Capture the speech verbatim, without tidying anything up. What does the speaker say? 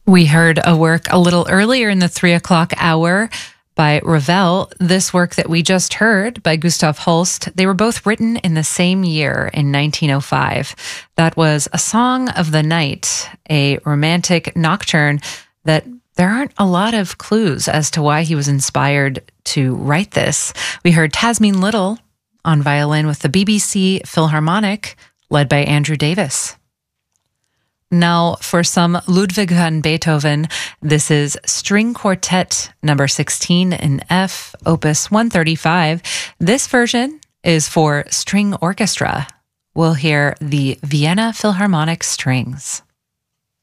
We heard a work a little earlier in the three o'clock hour by Ravel. This work that we just heard by Gustav Holst, they were both written in the same year in nineteen oh five. That was A Song of the Night, a romantic nocturne that there aren't a lot of clues as to why he was inspired to write this. We heard Tasmin Little on violin with the B B C Philharmonic, led by Andrew Davis. Now, for some Ludwig van Beethoven, this is String Quartet number sixteen in F, opus one thirty-five. This version is for string orchestra. We'll hear the Vienna Philharmonic Strings.